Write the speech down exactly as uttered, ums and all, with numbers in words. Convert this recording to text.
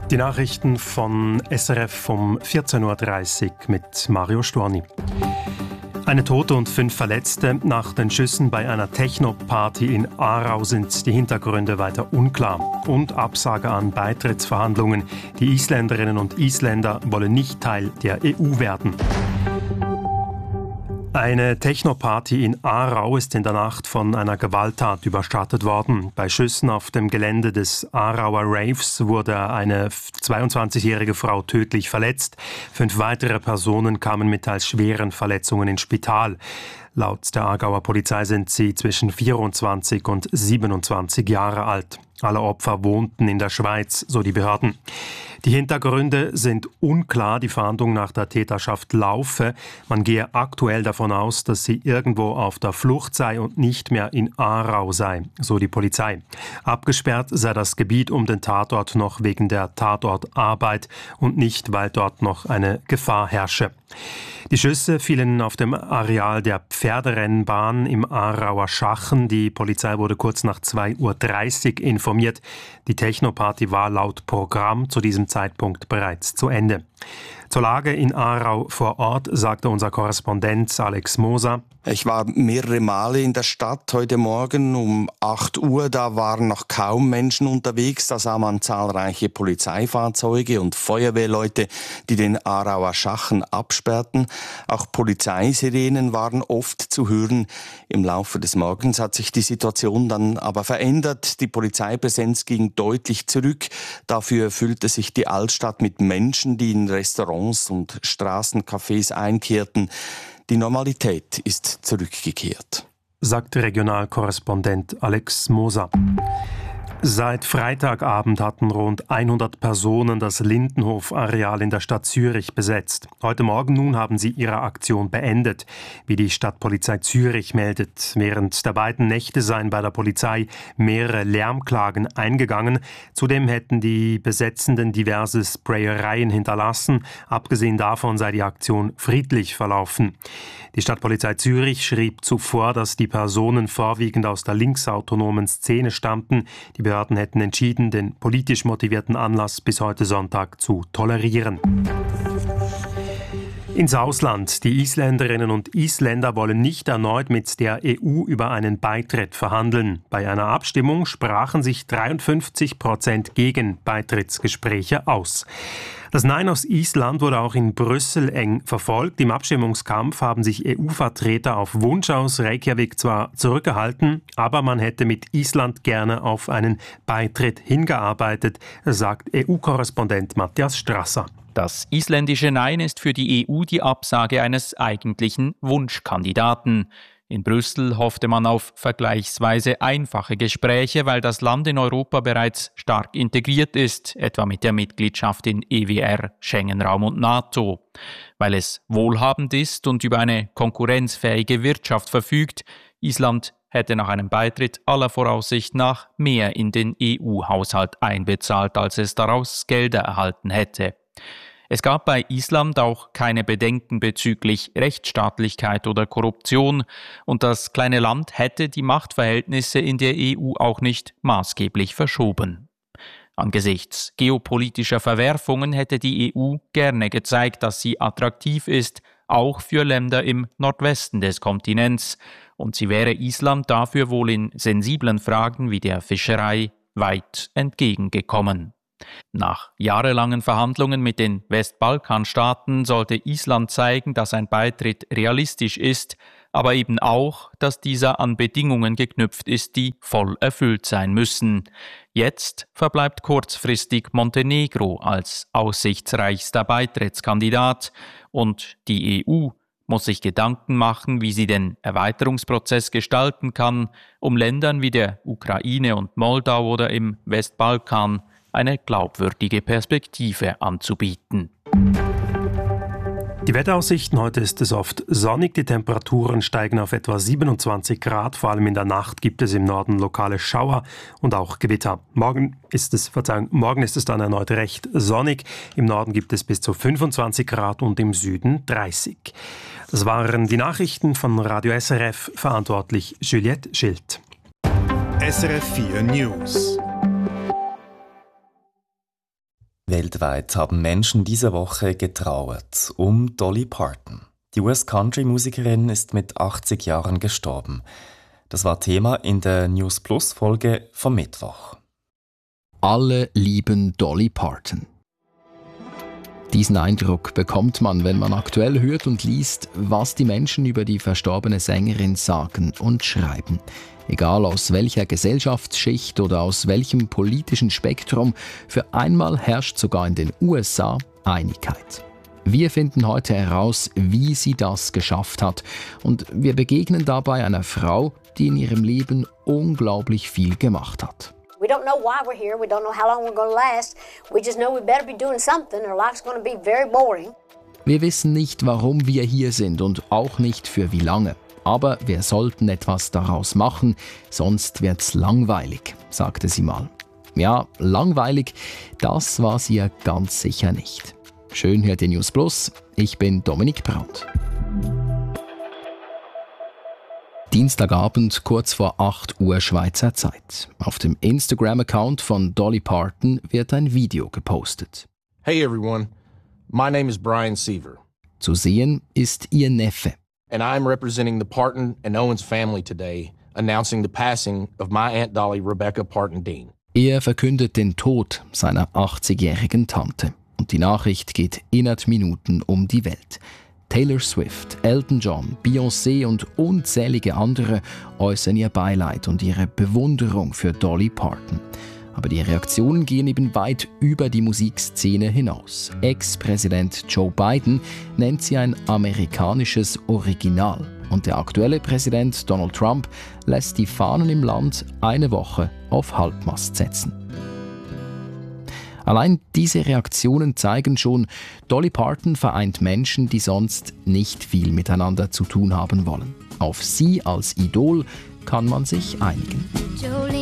Die Nachrichten von S R F um vierzehn Uhr dreißig mit Mario Storni. Eine Tote und fünf Verletzte. Nach den Schüssen bei einer Techno-Party in Aarau sind die Hintergründe weiter unklar. Und Absage an Beitrittsverhandlungen. Die Isländerinnen und Isländer wollen nicht Teil der E U werden. Eine Techno-Party in Aarau ist in der Nacht von einer Gewalttat überschattet worden. Bei Schüssen auf dem Gelände des Aarauer Raves wurde eine zweiundzwanzigjährige Frau tödlich verletzt. Fünf weitere Personen kamen mit teils schweren Verletzungen ins Spital. Laut der Aargauer Polizei sind sie zwischen vierundzwanzig und siebenundzwanzig Jahre alt. Alle Opfer wohnten in der Schweiz, so die Behörden. Die Hintergründe sind unklar, die Fahndung nach der Täterschaft laufe. Man gehe aktuell davon aus, dass sie irgendwo auf der Flucht sei und nicht mehr in Aarau sei, so die Polizei. Abgesperrt sei das Gebiet um den Tatort noch wegen der Tatortarbeit und nicht, weil dort noch eine Gefahr herrsche. Die Schüsse fielen auf dem Areal der Pferderennbahn im Aarauer Schachen. Die Polizei wurde kurz nach zwei Uhr dreißig informiert. Die Techno-Party war laut Programm zu diesem Zeitpunkt bereits zu Ende. Zur Lage in Aarau vor Ort sagte unser Korrespondent Alex Moser: Ich war mehrere Male in der Stadt heute Morgen um acht Uhr. Da waren noch kaum Menschen unterwegs. Da sah man zahlreiche Polizeifahrzeuge und Feuerwehrleute, die den Aarauer Schachen absperrten. Auch Polizeisirenen waren oft zu hören. Im Laufe des Morgens hat sich die Situation dann aber verändert. Die Polizeipräsenz ging deutlich zurück. Dafür füllte sich die Altstadt mit Menschen, die in Restaurants und Straßencafés einkehrten. Die Normalität ist zurückgekehrt, sagt Regionalkorrespondent Alex Moser. Seit Freitagabend hatten rund hundert Personen das Lindenhof-Areal in der Stadt Zürich besetzt. Heute Morgen nun haben sie ihre Aktion beendet, wie die Stadtpolizei Zürich meldet. Während der beiden Nächte seien bei der Polizei mehrere Lärmklagen eingegangen. Zudem hätten die Besetzenden diverse Sprayereien hinterlassen. Abgesehen davon sei die Aktion friedlich verlaufen. Die Stadtpolizei Zürich schrieb zuvor, dass die Personen vorwiegend aus der linksautonomen Szene stammten. Die Behörden hätten entschieden, den politisch motivierten Anlass bis heute Sonntag zu tolerieren. Ins Ausland. Die Isländerinnen und Isländer wollen nicht erneut mit der E U über einen Beitritt verhandeln. Bei einer Abstimmung sprachen sich dreiundfünfzig Prozent gegen Beitrittsgespräche aus. Das Nein aus Island wurde auch in Brüssel eng verfolgt. Im Abstimmungskampf haben sich E U-Vertreter auf Wunsch aus Reykjavik zwar zurückgehalten, aber man hätte mit Island gerne auf einen Beitritt hingearbeitet, sagt E U-Korrespondent Matthias Strasser. Das isländische Nein ist für die E U die Absage eines eigentlichen Wunschkandidaten. In Brüssel hoffte man auf vergleichsweise einfache Gespräche, weil das Land in Europa bereits stark integriert ist, etwa mit der Mitgliedschaft in E W R, Schengen-Raum und NATO. Weil es wohlhabend ist und über eine konkurrenzfähige Wirtschaft verfügt, Island hätte nach einem Beitritt aller Voraussicht nach mehr in den E U-Haushalt einbezahlt, als es daraus Gelder erhalten hätte. Es gab bei Island auch keine Bedenken bezüglich Rechtsstaatlichkeit oder Korruption und das kleine Land hätte die Machtverhältnisse in der E U auch nicht maßgeblich verschoben. Angesichts geopolitischer Verwerfungen hätte die E U gerne gezeigt, dass sie attraktiv ist, auch für Länder im Nordwesten des Kontinents, und sie wäre Island dafür wohl in sensiblen Fragen wie der Fischerei weit entgegengekommen. Nach jahrelangen Verhandlungen mit den Westbalkanstaaten sollte Island zeigen, dass ein Beitritt realistisch ist, aber eben auch, dass dieser an Bedingungen geknüpft ist, die voll erfüllt sein müssen. Jetzt verbleibt kurzfristig Montenegro als aussichtsreichster Beitrittskandidat und die E U muss sich Gedanken machen, wie sie den Erweiterungsprozess gestalten kann, um Ländern wie der Ukraine und Moldau oder im Westbalkan eine glaubwürdige Perspektive anzubieten. Die Wetteraussichten: Heute ist es oft sonnig, die Temperaturen steigen auf etwa siebenundzwanzig Grad, vor allem in der Nacht gibt es im Norden lokale Schauer und auch Gewitter. Morgen ist es, Verzeihung, morgen ist es dann erneut recht sonnig, im Norden gibt es bis zu fünfundzwanzig Grad und im Süden dreißig. Das waren die Nachrichten von Radio S R F, verantwortlich Juliette Schild. S R F vier News. Weltweit haben Menschen diese Woche getrauert um Dolly Parton. Die U S-Country-Musikerin ist mit achtzig Jahren gestorben. Das war Thema in der News Plus Folge vom Mittwoch. Alle lieben Dolly Parton. Diesen Eindruck bekommt man, wenn man aktuell hört und liest, was die Menschen über die verstorbene Sängerin sagen und schreiben. Egal aus welcher Gesellschaftsschicht oder aus welchem politischen Spektrum, für einmal herrscht sogar in den U S A Einigkeit. Wir finden heute heraus, wie sie das geschafft hat. Und wir begegnen dabei einer Frau, die in ihrem Leben unglaublich viel gemacht hat. We don't know why we're here. We don't know how long we're going to last. We just know we better be doing something or life's going to be very boring. Wir wissen nicht, warum wir hier sind und auch nicht für wie lange. Aber wir sollten etwas daraus machen, sonst wird's langweilig, sagte sie mal. Ja, langweilig, das war sie ja ganz sicher nicht. Schön hört ihr News Plus. Ich bin Dominik Brandt. Dienstagabend, kurz vor acht Uhr Schweizer Zeit. Auf dem Instagram-Account von Dolly Parton wird ein Video gepostet. Hey everyone, my name is Brian Seaver. Zu sehen ist ihr Neffe. And I'm representing the Parton and Owens family today, announcing the passing of my Aunt Dolly Rebecca Parton Dean. Er verkündet den Tod seiner achtzigjährigen Tante. Und die Nachricht geht innerhalb Minuten um die Welt. Taylor Swift, Elton John, Beyoncé und unzählige andere äußern ihr Beileid und ihre Bewunderung für Dolly Parton. Aber die Reaktionen gehen eben weit über die Musikszene hinaus. Ex-Präsident Joe Biden nennt sie ein amerikanisches Original. Und der aktuelle Präsident Donald Trump lässt die Fahnen im Land eine Woche auf Halbmast setzen. Allein diese Reaktionen zeigen schon, Dolly Parton vereint Menschen, die sonst nicht viel miteinander zu tun haben wollen. Auf sie als Idol kann man sich einigen.